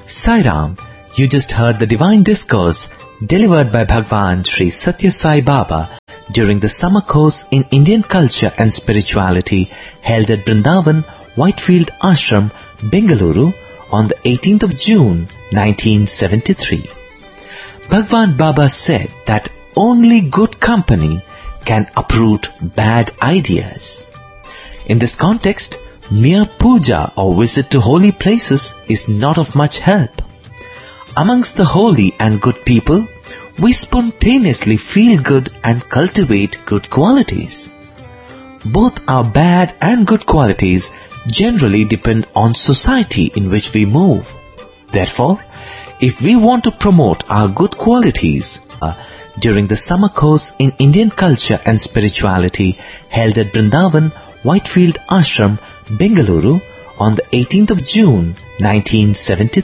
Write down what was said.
Sai Ram, you just heard the divine discourse delivered by Bhagwan Sri Satya Sai Baba during the summer course in Indian culture and spirituality held at Brindavan, Whitefield Ashram, Bengaluru on the 18th of June 1973. Bhagwan Baba said that only good company can uproot bad ideas. In this context, mere puja or visit to holy places is not of much help. Amongst the holy and good people, we spontaneously feel good and cultivate good qualities. Both our bad and good qualities generally depend on society in which we move. Therefore, if we want to promote our good qualities during the summer course in Indian culture and spirituality held at Brindavan, Whitefield Ashram, Bengaluru on the 18th of June 1973,